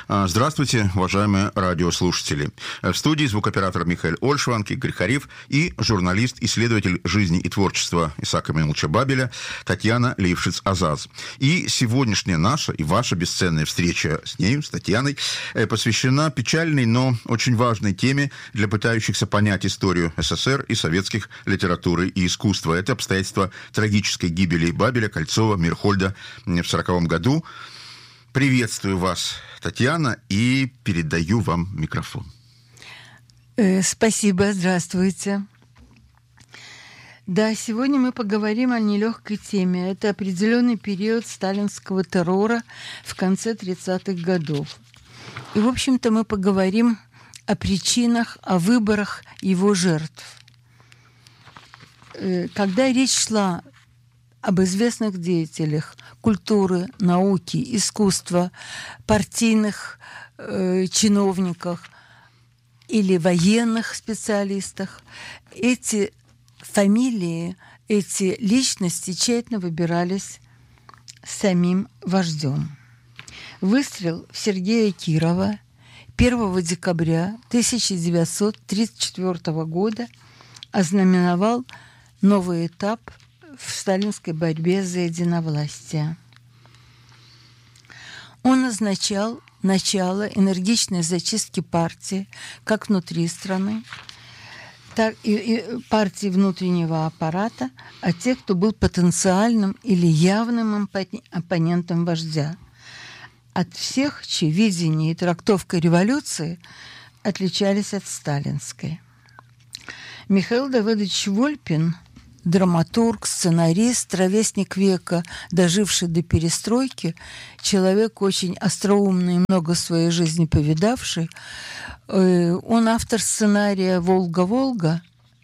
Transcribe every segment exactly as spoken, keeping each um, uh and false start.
Здравствуйте, уважаемые радиослушатели. В студии звукооператор Михаил Ольшванг, Игорь Хариф и журналист, исследователь жизни и творчества Исаака Мемиловича Бабеля Татьяна Лейбшиц-Азаз. И сегодняшняя наша и ваша бесценная встреча с ней, с Татьяной, посвящена печальной, но очень важной теме для пытающихся понять историю СССР и советских литературы и искусства. Это обстоятельства трагической гибели Бабеля, Кольцова, Мирхольда в сороковом году. Приветствую вас, Татьяна, и передаю вам микрофон. Э, спасибо, здравствуйте. Да, сегодня мы поговорим о нелегкой теме. Это определенный период сталинского террора в конце тридцатых годов. И, в общем-то, мы поговорим о причинах, о выборах его жертв. Э, когда речь шла об известных деятелях культуры, науки, искусства, партийных э, чиновниках или военных специалистах, эти фамилии, эти личности тщательно выбирались самим вождем. Выстрел в Сергея Кирова первого декабря тысяча девятьсот тридцать четвёртого года ознаменовал новый этап в сталинской борьбе за единовластие. Он означал начало энергичной зачистки партии как внутри страны, так и, и партии внутреннего аппарата, а тех, кто был потенциальным или явным оппонентом вождя. От всех, чьи видение и трактовка революции отличались от сталинской. Михаил Давыдович Вольпин, драматург, сценарист, ровесник века, доживший до перестройки, человек очень остроумный и много в своей жизни повидавший. Он автор сценария «Волга-Волга»,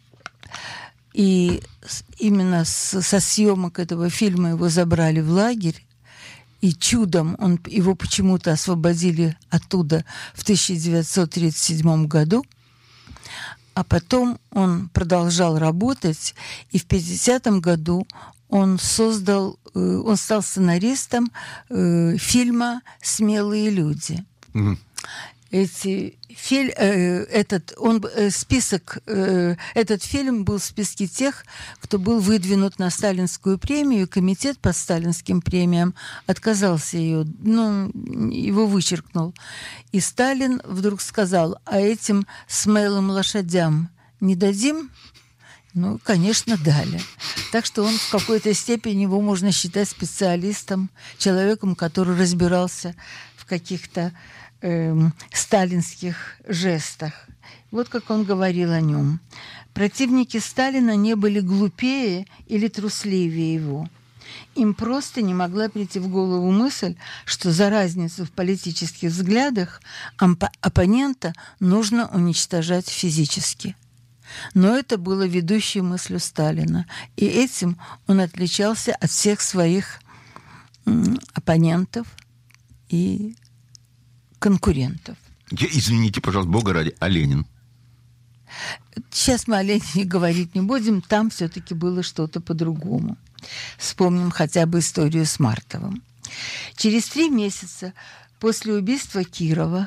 и именно со съемок этого фильма его забрали в лагерь, и чудом он, его почему-то освободили оттуда в тысяча девятьсот тридцать седьмом году. А потом он продолжал работать, и в пятидесятом году он создал, он стал сценаристом э, фильма «Смелые люди». Mm-hmm. Эти, филь, э, этот, он, э, список, э, этот фильм был в списке тех, кто был выдвинут на сталинскую премию. Комитет по сталинским премиям отказался ее, ну, его вычеркнул. И Сталин вдруг сказал: а этим смелым лошадям не дадим? Ну, конечно, дали. Так что он в какой-то степени, его можно считать специалистом, человеком, который разбирался в каких-то сталинских жестах. Вот как он говорил о нем. Противники Сталина не были глупее или трусливее его. Им просто не могла прийти в голову мысль, что за разницу в политических взглядах опп- оппонента нужно уничтожать физически. Но это было ведущей мыслью Сталина. И этим он отличался от всех своих м, оппонентов и конкурентов. Извините, пожалуйста, Бога ради, а Ленин? Сейчас мы о Ленине говорить не будем, там все-таки было что-то по-другому. Вспомним хотя бы историю с Мартовым. Через три месяца после убийства Кирова,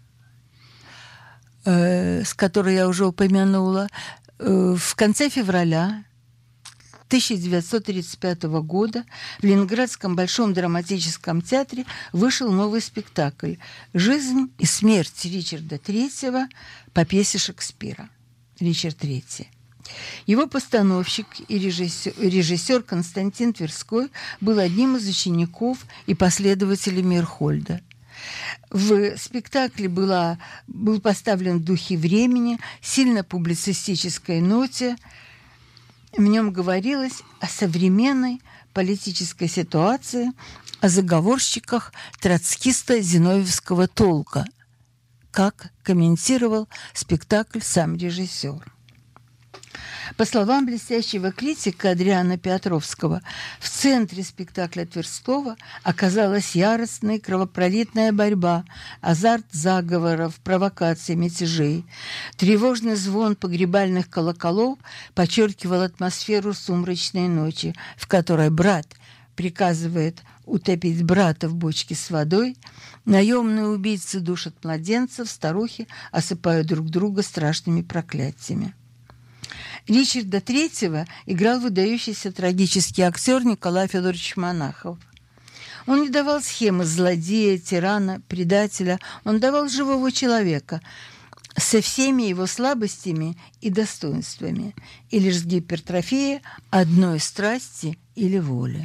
э, с которой я уже упомянула, э, в конце февраля тысяча девятьсот тридцать пятого года в Ленинградском Большом драматическом театре вышел новый спектакль «Жизнь и смерть Ричарда третьего» по пьесе Шекспира. Ричард третий. Его постановщик и режиссер, режиссер Константин Тверской был одним из учеников и последователей Мирхольда. В спектакле была, был поставлен в духе времени, сильно публицистической ноте. В нем говорилось о современной политической ситуации, о заговорщиках троцкисто-зиновьевского толка, как комментировал спектакль сам режиссер. По словам блестящего критика Адриана Петровского, в центре спектакля Тверского оказалась яростная и кровопролитная борьба, азарт заговоров, провокаций, мятежей. Тревожный звон погребальных колоколов подчеркивал атмосферу сумрачной ночи, в которой брат, приказывает утопить брата в бочке с водой, наемные убийцы душат младенцев, старухи осыпают друг друга страшными проклятиями. Ричарда третьего играл выдающийся трагический актер Николай Федорович Монахов. Он не давал схемы злодея, тирана, предателя. Он давал живого человека со всеми его слабостями и достоинствами, и лишь с гипертрофией одной страсти или воли.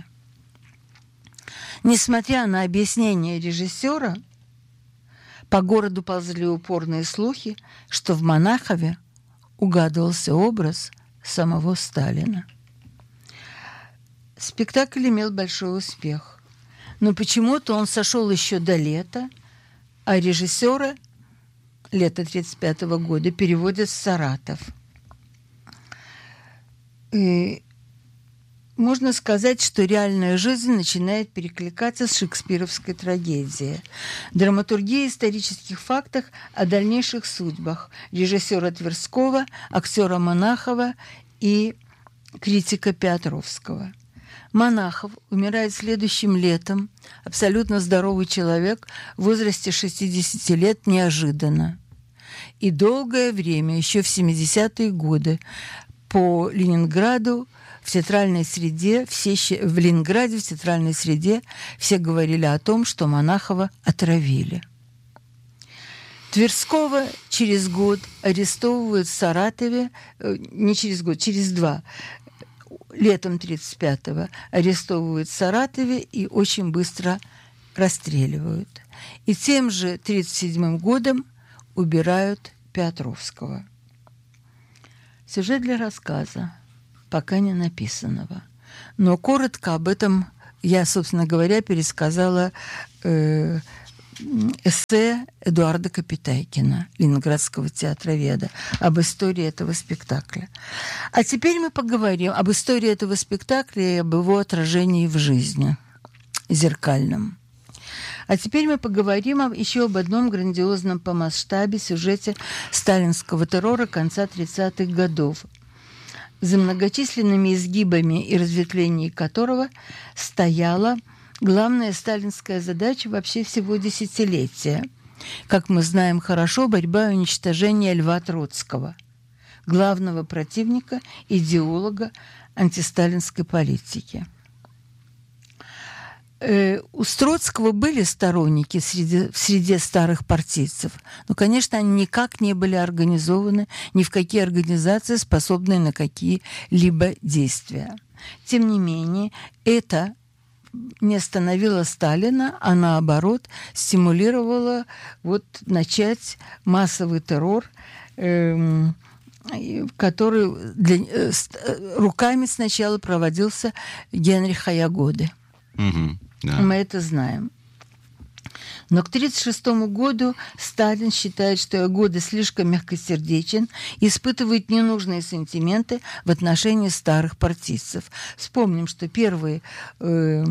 Несмотря на объяснение режиссера, по городу ползли упорные слухи, что в Монахове угадывался образ самого Сталина. Спектакль имел большой успех, но почему-то он сошел еще до лета, а режиссера лета тысяча девятьсот тридцать пятого года переводят в Саратов. И можно сказать, что реальная жизнь начинает перекликаться с шекспировской трагедией. Драматургия исторических фактов о дальнейших судьбах режиссера Тверского, актера Монахова и критика Петровского. Монахов умирает следующим летом, абсолютно здоровый человек, в возрасте шестидесяти лет, неожиданно. И долгое время, еще в семидесятые годы, по Ленинграду, в театральной среде, все, в Ленинграде, в театральной среде все говорили о том, что Монахова отравили. Тверского через год арестовывают в Саратове, не через год, через два, летом тридцать пятого арестовывают в Саратове и очень быстро расстреливают. И тем же тридцать седьмым годом убирают Петровского. Сюжет для рассказа, пока не написанного. Но коротко об этом я, собственно говоря, пересказала э, эссе Эдуарда Капитайкина, ленинградского театроведа, об истории этого спектакля. А теперь мы поговорим об истории этого спектакля и об его отражении в жизни, зеркальном. А теперь мы поговорим об, еще об одном грандиозном по масштабе сюжете сталинского террора конца тридцатых годов, за многочисленными изгибами и разветвлениями которого стояла главная сталинская задача вообще всего десятилетия. Как мы знаем хорошо, борьба и уничтожение Льва Троцкого, главного противника, идеолога антисталинской политики. Э, у Троцкого были сторонники среди, в среде старых партийцев, но, конечно, они никак не были организованы ни в какие организации, способные на какие-либо действия. Тем не менее, это не остановило Сталина, а наоборот стимулировало вот, начать массовый террор, э, который для, э, руками сначала проводился Генриха Ягоды. Угу, да. Мы это знаем. Но к тридцать шестому году Сталин считает, что Ягода слишком мягкосердечен и испытывает ненужные сантименты в отношении старых партийцев. Вспомним, что первый э,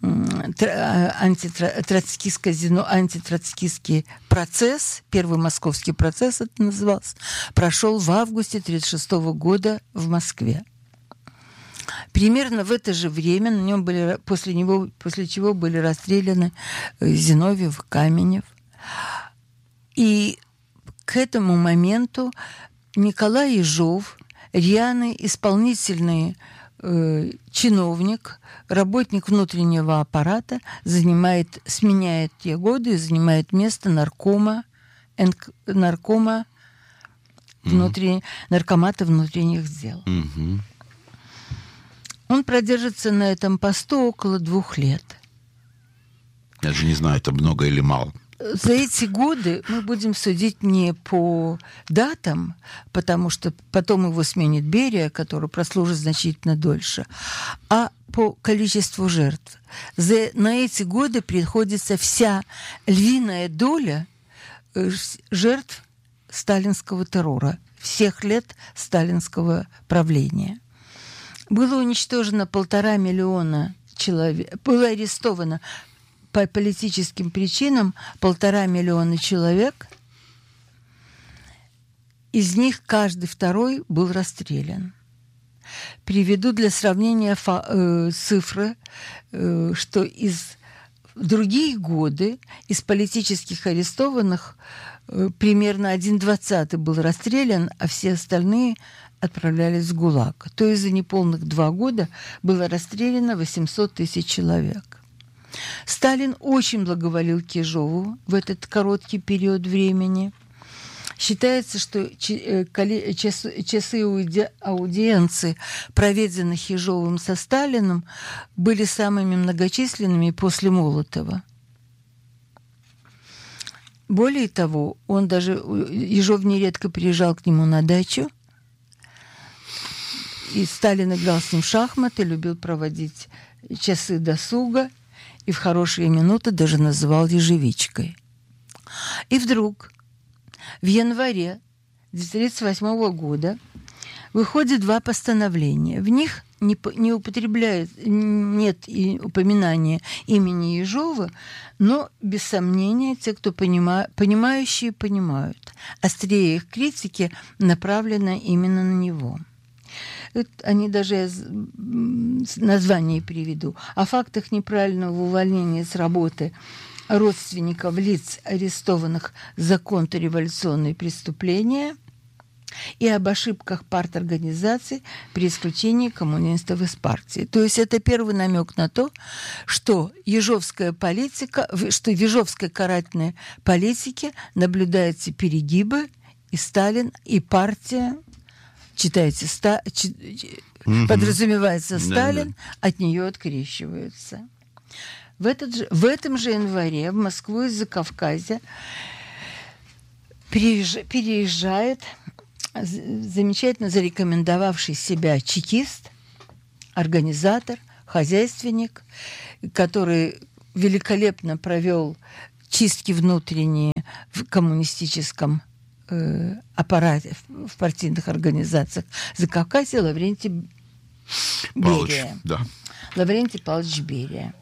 антитроцкистский процесс, первый московский процесс это назывался, прошел в августе тридцать шестого года в Москве. Примерно в это же время на нем были, после него, после чего были расстреляны Зиновьев, Каменев. И к этому моменту Николай Ежов, рьяный исполнительный э, чиновник, работник внутреннего аппарата, занимает, сменяет Ягоду и занимает место наркома, энк, наркома mm-hmm. внутри, наркомата внутренних дел. Mm-hmm. Он продержится на этом посту около двух лет. Я же не знаю, это много или мало. За эти годы мы будем судить не по датам, потому что потом его сменит Берия, который прослужит значительно дольше, а по количеству жертв. За, на эти годы приходится вся львиная доля жертв сталинского террора, всех лет сталинского правления. Было уничтожено полтора миллиона человек, было арестовано по политическим причинам полтора миллиона человек. Из них каждый второй был расстрелян. Приведу для сравнения фа- э, цифры, э, что из в другие годы из политических арестованных э, примерно один двадцатый был расстрелян, а все остальные отправлялись в ГУЛАГ. То есть за неполных два года было расстреляно восемьсот тысяч человек. Сталин очень благоволил к Ежову в этот короткий период времени. Считается, что часы аудиенции, проведенных Ежовым со Сталиным, были самыми многочисленными после Молотова. Более того, он даже, Ежов нередко приезжал к нему на дачу, и Сталин играл с ним в шахматы, любил проводить часы досуга, и в хорошие минуты даже называл ежевичкой. И вдруг в январе тысяча девятьсот тридцать восьмого года выходит два постановления. В них не, не употребляет, нет и упоминания имени Ежова, но, без сомнения, те, кто понима, понимающие, понимают. Острее их критики направлена именно на него. Это, они даже я название приведу. О фактах неправильного увольнения с работы родственников лиц, арестованных за контрреволюционные преступления, и об ошибках парторганизаций при исключении коммунистов из партии. То есть это первый намек на то, что ежовская политика, что в ежовской карательной политике наблюдаются перегибы, и Сталин, и партия, читайте, ста, чи, угу. подразумевается Сталин, да, да. от нее открещиваются. В, этот же, в этом же январе в Москву из Закавказья переезжает замечательно зарекомендовавший себя чекист, организатор, хозяйственник, который великолепно провел чистки внутренние в коммунистическом э, аппарате, в, в партийных организациях Закавказья, Лаврентий Павлович, Берия. Да. Лаврентий Павлович Берия.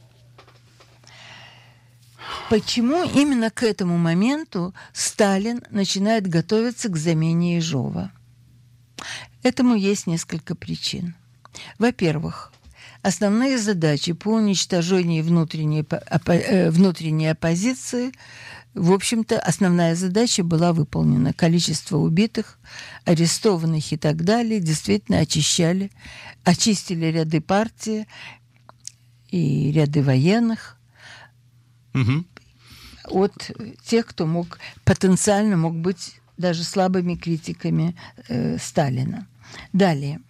Почему именно к этому моменту Сталин начинает готовиться к замене Ежова? Этому есть несколько причин. Во-первых, основные задачи по уничтожению внутренней, опо- внутренней оппозиции, в общем-то, основная задача была выполнена. Количество убитых, арестованных и так далее действительно очищали, очистили ряды партии и ряды военных, угу. от тех, кто мог потенциально мог быть даже слабыми критиками э, Сталина. Далее.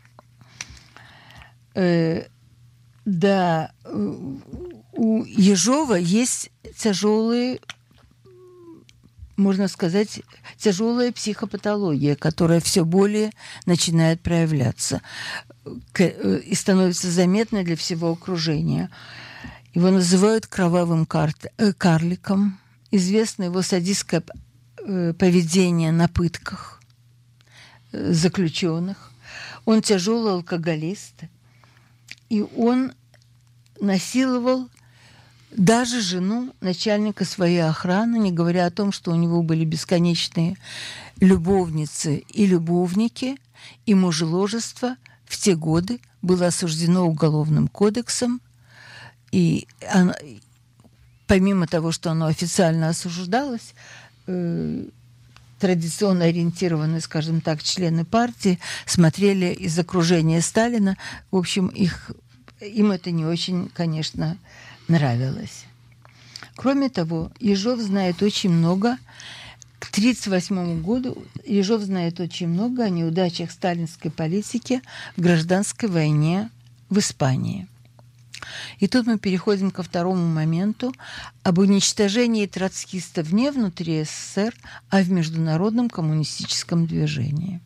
Э, да, у Ежова есть тяжелые, можно сказать, тяжелая психопатология, которая все более начинает проявляться и становится заметной для всего окружения. Его называют кровавым кар- э, карликом. Известно его садистское э, поведение на пытках э, заключенных. Он тяжелый алкоголист. И он насиловал даже жену начальника своей охраны, не говоря о том, что у него были бесконечные любовницы и любовники, и мужеложество в те годы было осуждено Уголовным кодексом. И она, помимо того, что оно официально осуждалось, э, традиционно ориентированные, скажем так, члены партии смотрели из окружения Сталина. В общем, их, им это не очень, конечно, нравилось. Кроме того, Ежов знает очень много. К тысяча девятьсот тридцать восьмому году Ежов знает очень много о неудачах сталинской политики в гражданской войне в Испании. И тут мы переходим ко второму моменту об уничтожении троцкистов не внутри СССР, а в международном коммунистическом движении.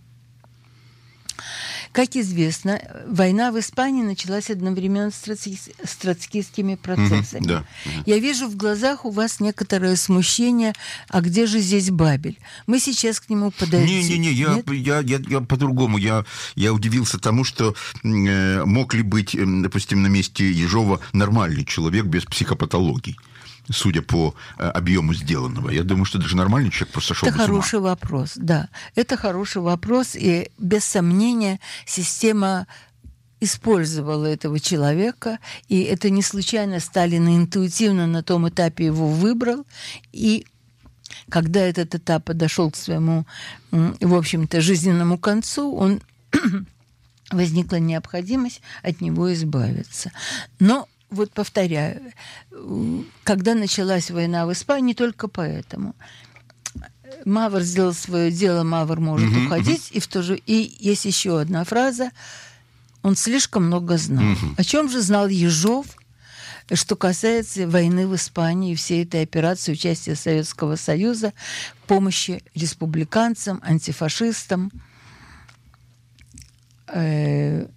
Как известно, война в Испании началась одновременно с, троцки... с троцкистскими процессами. Mm-hmm, да. Mm-hmm. Я вижу в глазах у вас некоторое смущение, а где же здесь Бабель? Мы сейчас к нему подойдем. Не-не-не, я, я, я, я по-другому. Я, я удивился тому, что э, мог ли быть, э, допустим, на месте Ежова нормальный человек без психопатологий, судя по э, объему сделанного. Я думаю, что даже нормальный человек просто сошел Это бы с ума. Это хороший вопрос, да. Это хороший вопрос, и без сомнения система использовала этого человека, и это не случайно Сталин интуитивно на том этапе его выбрал, и когда этот этап подошел к своему, в общем-то, жизненному концу, он возникла необходимость от него избавиться. Но, вот повторяю, когда началась война в Испании, только поэтому. Мавр сделал свое дело, Мавр может mm-hmm. уходить, и в то же... И есть еще одна фраза: он слишком много знал. Mm-hmm. О чем же знал Ежов, что касается войны в Испании и всей этой операции участия Советского Союза в помощи республиканцам, антифашистам, э,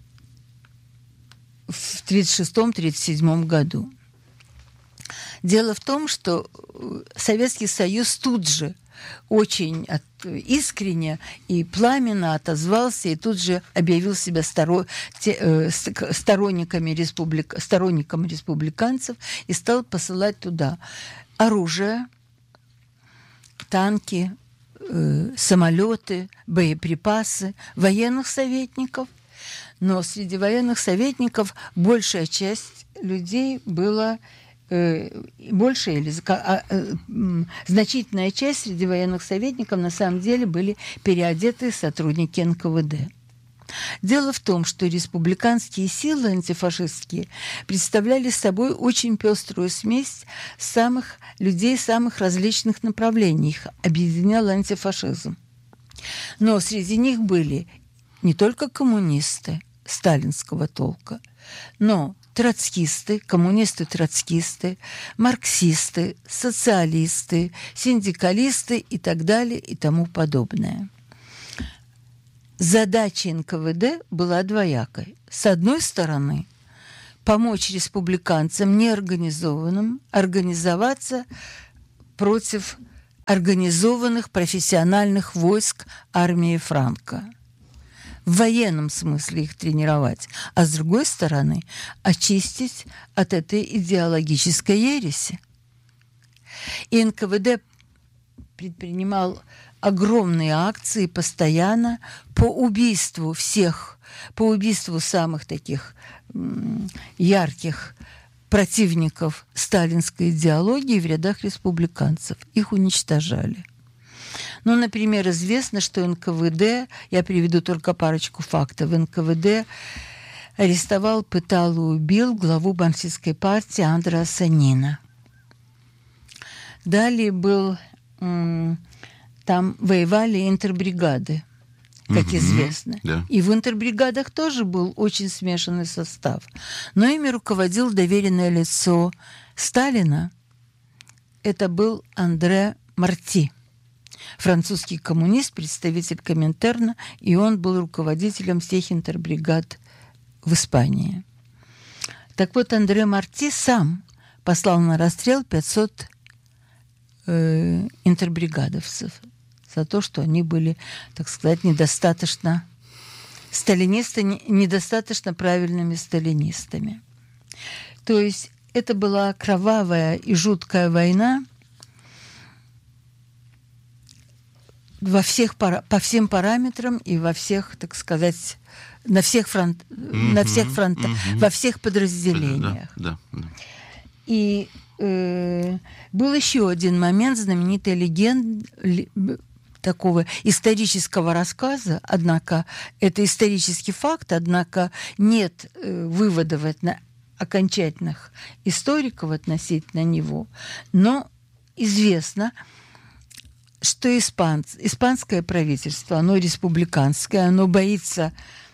в тридцать шестом — тридцать седьмом году. Дело в том, что Советский Союз тут же очень от, искренне и пламенно отозвался и тут же объявил себя сторо, те, э, сторонниками республик, сторонником республиканцев и стал посылать туда оружие, танки, э, самолеты, боеприпасы, военных советников. Но среди военных советников большая часть людей была... большая или а, а, значительная часть среди военных советников на самом деле были переодетые сотрудники эн ка вэ дэ. Дело в том, что республиканские силы антифашистские представляли собой очень пеструю смесь самых людей самых различных направлений. Их объединял антифашизм. Но среди них были не только коммунисты сталинского толка, но троцкисты, коммунисты-троцкисты, марксисты, социалисты, синдикалисты и так далее и тому подобное. Задача эн ка вэ дэ была двоякой. С одной стороны, помочь республиканцам неорганизованным организоваться против организованных профессиональных войск армии Франко. В военном смысле их тренировать, а с другой стороны очистить от этой идеологической ереси. И эн ка вэ дэ предпринимал огромные акции постоянно по убийству всех, по убийству самых таких м- ярких противников сталинской идеологии в рядах республиканцев. Их уничтожали. Ну, например, известно, что эн ка вэ дэ, я приведу только парочку фактов, эн ка вэ дэ арестовал, пытал и убил главу марксистской партии Андреаса Нина. Далее был, м- там воевали интербригады, как mm-hmm. известно. Yeah. И в интербригадах тоже был очень смешанный состав. Но ими руководил доверенное лицо Сталина. Это был Андре Марти, французский коммунист, представитель Коминтерна, и он был руководителем всех интербригад в Испании. Так вот, Андре Марти сам послал на расстрел пятьсот э, интербригадовцев за то, что они были, так сказать, недостаточно сталинисты, недостаточно правильными сталинистами. То есть это была кровавая и жуткая война во всех, по всем параметрам и во всех, так сказать, на всех, фронт, mm-hmm, на всех фронтах, mm-hmm. во всех подразделениях. Да, да, да. И э, был еще один момент знаменитой легенды, такого исторического рассказа, однако это исторический факт, однако нет э, выводов на окончательных историков относительно него, но известно, что испанц, испанское правительство, оно республиканское, оно боится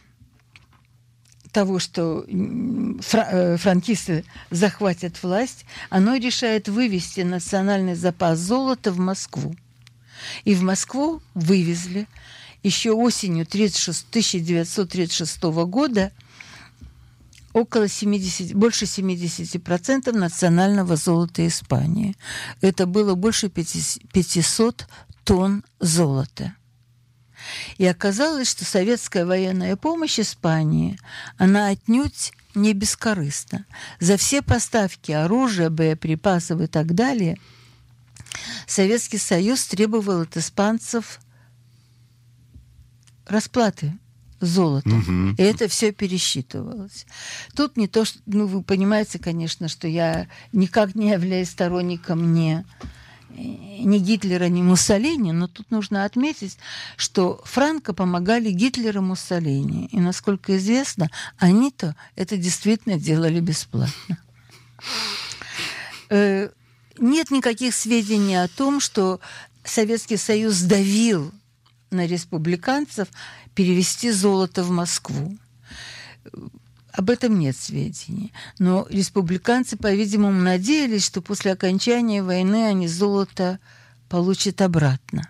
того, что фра- франкисты захватят власть, оно решает вывести национальный запас золота в Москву. И в Москву вывезли еще осенью тысяча девятьсот тридцать шестого года около семидесяти, больше семидесяти процентов национального золота Испании. Это было больше пятисот тонн золота. И оказалось, что советская военная помощь Испании, она отнюдь не бескорыстна. За все поставки оружия, боеприпасов и так далее Советский Союз требовал от испанцев расплаты золотом. Угу. И это все пересчитывалось. Тут не то, что... Ну, вы понимаете, конечно, что я никак не являюсь сторонником ни, ни Гитлера, ни Муссолини, но тут нужно отметить, что Франко помогали Гитлеру и Муссолини. И, насколько известно, они-то это действительно делали бесплатно. Нет никаких сведений о том, что Советский Союз давил на республиканцев перевести золото в Москву. Об этом нет сведений. Но республиканцы, по-видимому, надеялись, что после окончания войны они золото получат обратно.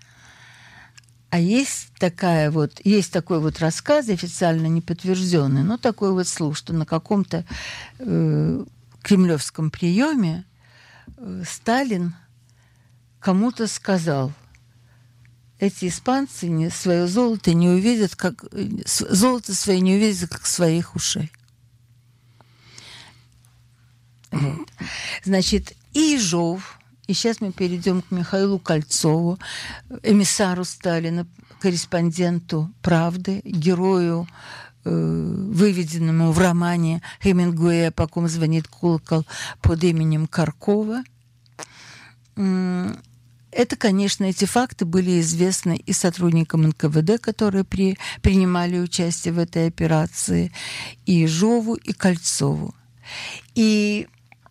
А есть такая вот, есть такой вот рассказ, официально не подтвержденный, но такой вот слух, что на каком-то э, кремлевском приеме э, Сталин кому-то сказал: эти испанцы не, свое золото не увидят, как золото свое не увидят, как своих ушей. Вот. Значит, и Ежов, и сейчас мы перейдем к Михаилу Кольцову, эмиссару Сталина, корреспонденту «Правды», герою, э, выведенному в романе Хемингуэя «По ком звонит колокол» под именем Каркова. Это, конечно, эти факты были известны и сотрудникам эн ка вэ дэ, которые при, принимали участие в этой операции, и Ежову, и Кольцову. И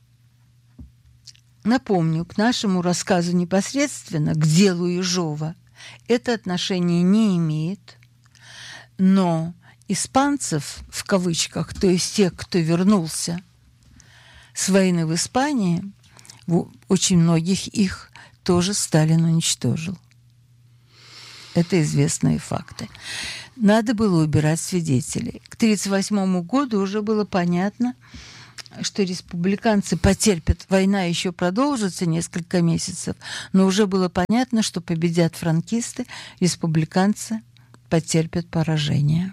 напомню, к нашему рассказу непосредственно, к делу Ежова, это отношение не имеет, но испанцев, в кавычках, то есть тех, кто вернулся с войны в Испании, очень многих их тоже Сталин уничтожил. Это известные факты. Надо было убирать свидетелей. К тысяча девятьсот тридцать восьмому году уже было понятно, что республиканцы потерпят. Война еще продолжится несколько месяцев, но уже было понятно, что победят франкисты, республиканцы потерпят поражение.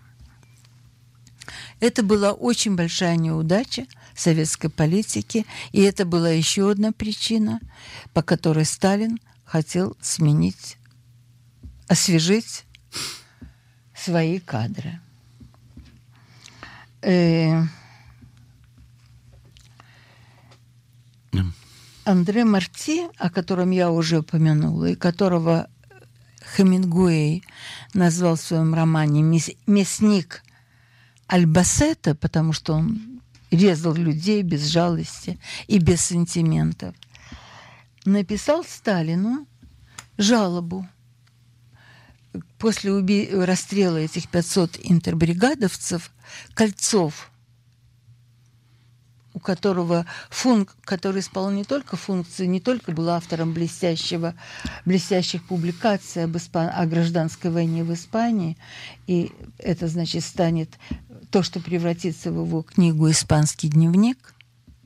Это была очень большая неудача советской политики, и это была еще одна причина, по которой Сталин хотел сменить, освежить свои кадры. Э- Андре Марти, о котором я уже упомянула, и которого Хемингуэй назвал в своем романе «Мясник Альбасета», потому что он резал людей без жалости и без сантиментов, написал Сталину жалобу. После уби- расстрела этих пятисот интербригадовцев Кольцов, у которого функ, который исполнял не только функции, не только был автором блестящего, блестящих публикаций об испан... о гражданской войне в Испании, и это, значит, станет то, что превратится в его книгу «Испанский дневник»,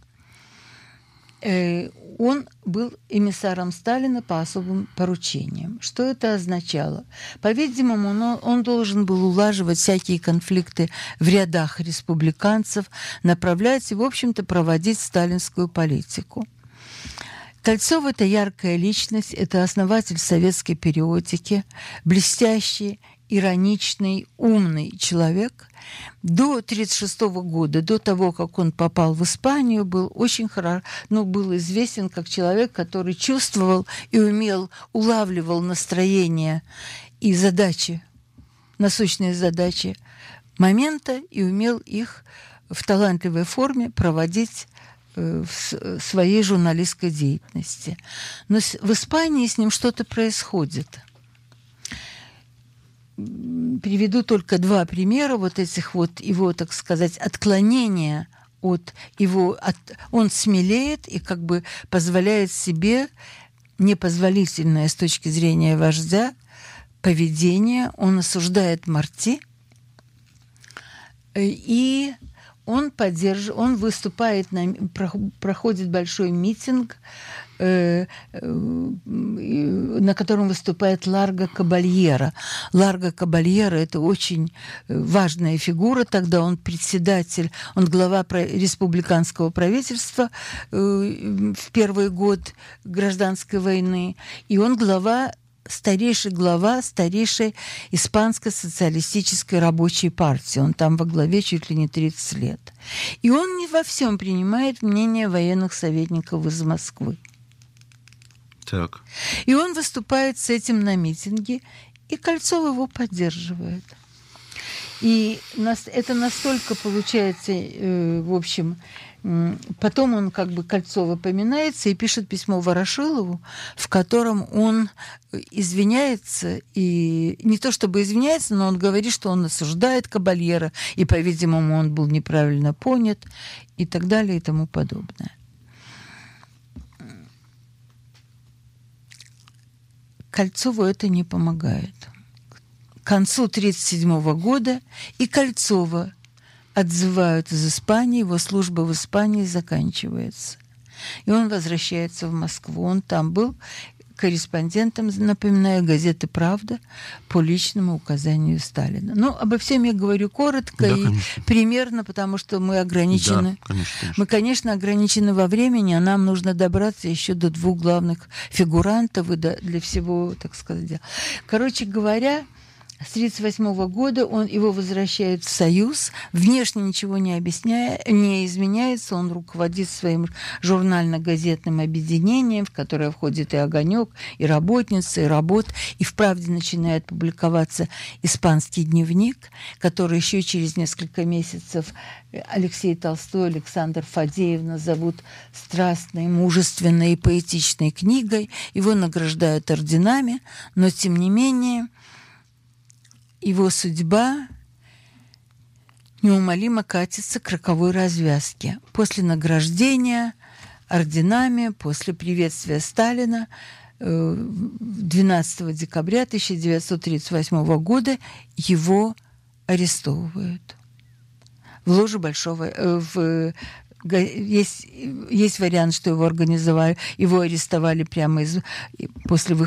э, он был эмиссаром Сталина по особым поручениям. Что это означало? По-видимому, он, он должен был улаживать всякие конфликты в рядах республиканцев, направлять и, в общем-то, проводить сталинскую политику. Кольцов – это яркая личность, это основатель советской периодики, блестящий, ироничный, умный человек. До тысяча девятьсот тридцать шестого года, до того, как он попал в Испанию, был очень хорошо, ну, был известен как человек, который чувствовал и умел, улавливал настроение и задачи, насущные задачи момента, и умел их в талантливой форме проводить в своей журналистской деятельности. Но в Испании с ним что-то происходит. Приведу только два примера вот этих вот его, так сказать, отклонения от его... От, он смелеет и как бы позволяет себе непозволительное с точки зрения вождя поведение. Он осуждает Марти, и он поддерживает, он выступает, на, проходит большой митинг, на котором выступает Ларго Кабальера. Ларго Кабальера – это очень важная фигура. Тогда он председатель, он глава республиканского правительства в первый год гражданской войны, и он глава старейший глава старейшей испанской социалистической рабочей партии. Он там во главе чуть ли не тридцать лет. И он не во всем принимает мнение военных советников из Москвы. Так. И он выступает с этим на митинге, и Кольцов его поддерживает. И это настолько получается, в общем, потом он как бы Кольцова поминается и пишет письмо Ворошилову, в котором он извиняется, и не то чтобы извиняется, но он говорит, что он осуждает Кабальера, и, по-видимому, он был неправильно понят, и так далее, и тому подобное. Кольцову это не помогает. К концу тысяча девятьсот тридцать седьмого года и Кольцова отзывают из Испании, его служба в Испании заканчивается. И он возвращается в Москву. Он там был корреспондентом, напоминаю, газеты «Правда» по личному указанию Сталина. Ну, обо всем я говорю коротко, да, и конечно. Примерно, потому что мы ограничены. Да, конечно, конечно. Мы, конечно, ограничены во времени, а нам нужно добраться еще до двух главных фигурантов и до, для всего, так сказать. Короче говоря, с тридцать восьмого года он, его возвращают в Союз, внешне ничего не объясняя, не изменяется, он руководит своим журнально-газетным объединением, в которое входит и «Огонек», и «Работница», и «Работ», и в «Правде» начинает публиковаться «Испанский дневник», который еще через несколько месяцев Алексей Толстой, Александр Фадеев назовут страстной, мужественной и поэтичной книгой. Его награждают орденами, но, тем не менее, его судьба неумолимо катится к роковой развязке. После награждения орденами, после приветствия Сталина двенадцатого декабря тысяча девятьсот тридцать восьмого года его арестовывают. В ложе Большого... В, есть, есть вариант, что его организовали, его арестовали прямо из, после выхода